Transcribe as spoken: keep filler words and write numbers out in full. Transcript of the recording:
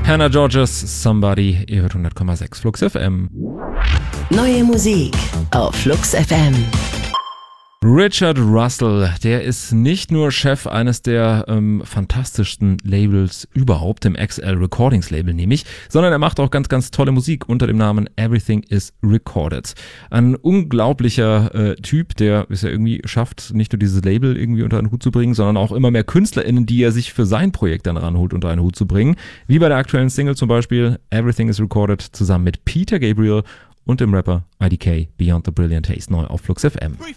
Hannah Georges, Somebody, ihr hört hundert Komma sechs Flux F M. Neue Musik auf Flux F M. Richard Russell, der ist nicht nur Chef eines der ähm, fantastischsten Labels überhaupt, dem X L Recordings Label nämlich, sondern er macht auch ganz, ganz tolle Musik unter dem Namen Everything is Recorded. Ein unglaublicher äh, Typ, der es ja irgendwie schafft, nicht nur dieses Label irgendwie unter einen Hut zu bringen, sondern auch immer mehr KünstlerInnen, die er sich für sein Projekt dann ranholt, unter einen Hut zu bringen. Wie bei der aktuellen Single zum Beispiel Everything is Recorded zusammen mit Peter Gabriel und dem Rapper I D K, Beyond the Brilliant Haze, neu auf Flux F M. Three,